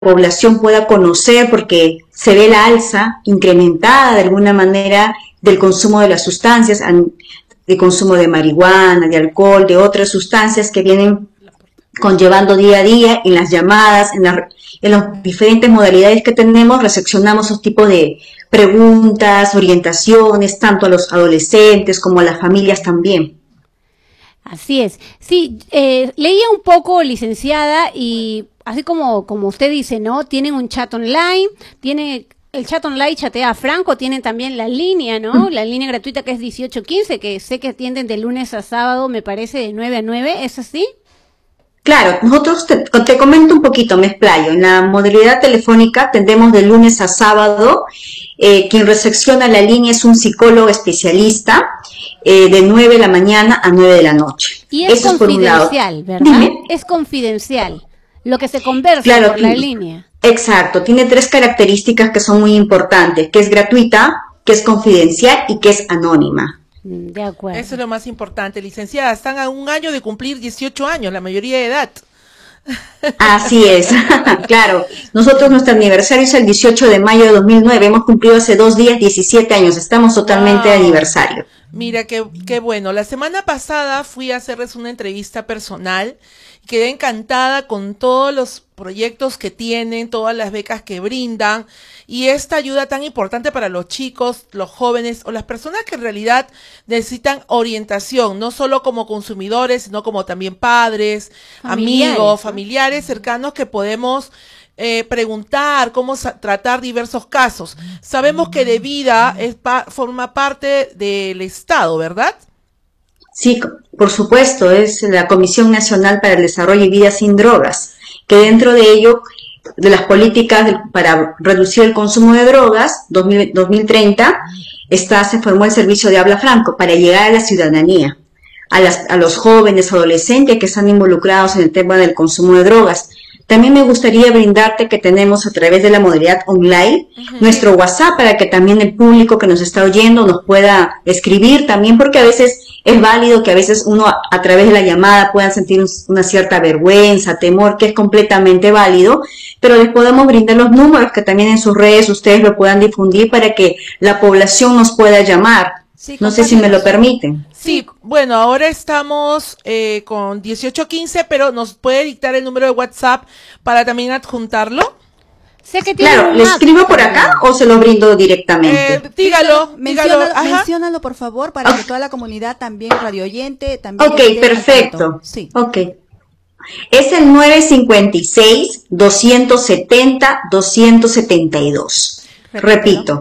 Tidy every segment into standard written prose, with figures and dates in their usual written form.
población pueda conocer, porque se ve la alza incrementada de alguna manera del consumo de las sustancias, de consumo de marihuana, de alcohol, de otras sustancias que vienen conllevando día a día en las llamadas, en las diferentes modalidades que tenemos, recepcionamos esos tipos de preguntas, orientaciones, tanto a los adolescentes como a las familias también. Así es. Sí, leía un poco, licenciada, y así como usted dice, ¿no? Tienen un chat online, tiene el chat online, chatea Franco, tienen también la línea, ¿no? La línea gratuita que es 1815, que sé que atienden de lunes a sábado, me parece, de 9 a 9, ¿es así? Claro, nosotros te comento un poquito, me explayo. En la modalidad telefónica atendemos de lunes a sábado. Quien recepciona la línea es un psicólogo especialista de 9 de la mañana a 9 de la noche. Y es Eso confidencial, ¿verdad? Dime. Es confidencial lo que se conversa Claro, por la línea. Exacto, tiene 3 características que son muy importantes, que es gratuita, que es confidencial y que es anónima. De acuerdo. Eso es lo más importante, licenciada. Están a un año de cumplir 18 años, la mayoría de edad. Así es, claro. Nosotros, nuestro aniversario es el 18 de mayo de 2009. Hemos cumplido hace 2 días 17 años. Estamos totalmente de aniversario. Mira, qué bueno. La semana pasada fui a hacerles una entrevista personal. Quedé encantada con todos los proyectos que tienen, todas las becas que brindan y esta ayuda tan importante para los chicos, los jóvenes o las personas que en realidad necesitan orientación, no solo como consumidores, sino como también padres, amigos, familiares cercanos que podemos preguntar cómo tratar diversos casos. Sabemos que De Vida forma parte del Estado, ¿verdad? Sí, por supuesto, es la Comisión Nacional para el Desarrollo y Vida Sin Drogas, que dentro de ello, de las políticas para reducir el consumo de drogas, 2030, se formó el servicio de habla franco para llegar a la ciudadanía, a los jóvenes, adolescentes que están involucrados en el tema del consumo de drogas. También me gustaría brindarte que tenemos a través de la modalidad online nuestro WhatsApp para que también el público que nos está oyendo nos pueda escribir también, porque a veces es válido que a veces uno a través de la llamada pueda sentir una cierta vergüenza, temor, que es completamente válido, pero les podemos brindar los números que también en sus redes ustedes lo puedan difundir para que la población nos pueda llamar. Sí, no sé si me lo permiten. Sí, bueno, ahora estamos con 1815, pero ¿nos puede dictar el número de WhatsApp para también adjuntarlo? Sé que tiene Claro, ¿le escribo por acá o se lo brindo directamente? Dígalo. Menciónalo, por favor, para que toda la comunidad también, radio oyente, también. Ok, perfecto. Sí. Ok. Es el 956-270-272. Repito,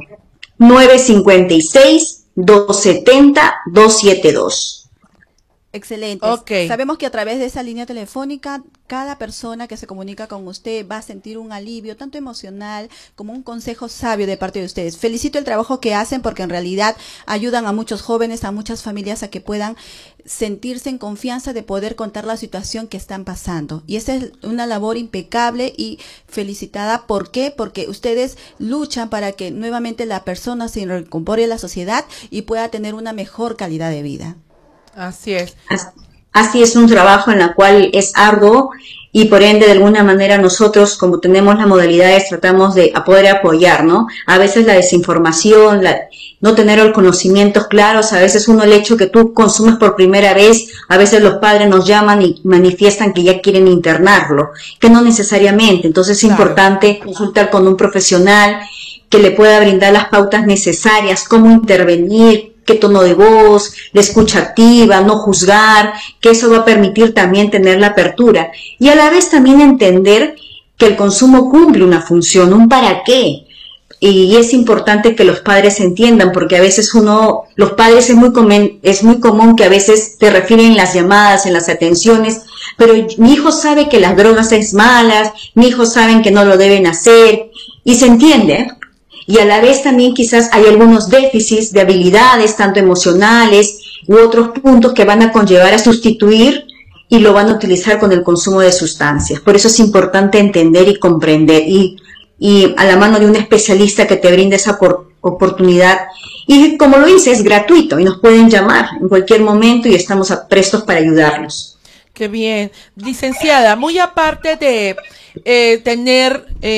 956-270-272. Excelente. Okay. Sabemos que a través de esa línea telefónica, cada persona que se comunica con usted va a sentir un alivio, tanto emocional como un consejo sabio de parte de ustedes. Felicito el trabajo que hacen porque en realidad ayudan a muchos jóvenes, a muchas familias a que puedan sentirse en confianza de poder contar la situación que están pasando. Y esa es una labor impecable y felicitada. ¿Por qué? Porque ustedes luchan para que nuevamente la persona se incorpore a la sociedad y pueda tener una mejor calidad de vida. Así es. Así es, un trabajo en el cual es arduo y por ende de alguna manera nosotros, como tenemos las modalidades, tratamos de poder apoyar, ¿no? A veces la desinformación, no tener los conocimientos claros, a veces el hecho que tú consumes por primera vez, a veces los padres nos llaman y manifiestan que ya quieren internarlo, que no necesariamente. Entonces es importante consultar con un profesional que le pueda brindar las pautas necesarias, cómo intervenir, qué tono de voz, la escucha activa, no juzgar, que eso va a permitir también tener la apertura. Y a la vez también entender que el consumo cumple una función, un para qué. Y es importante que los padres entiendan, porque a veces los padres es muy común que a veces te refieren en las llamadas, en las atenciones, pero mi hijo sabe que las drogas es malas, mi hijo sabe que no lo deben hacer, y se entiende, y a la vez también quizás hay algunos déficits de habilidades, tanto emocionales u otros puntos que van a conllevar a sustituir y lo van a utilizar con el consumo de sustancias. Por eso es importante entender y comprender y a la mano de un especialista que te brinde esa oportunidad. Y como lo hice, es gratuito y nos pueden llamar en cualquier momento y estamos prestos para ayudarlos. Qué bien. Licenciada, muy aparte de tener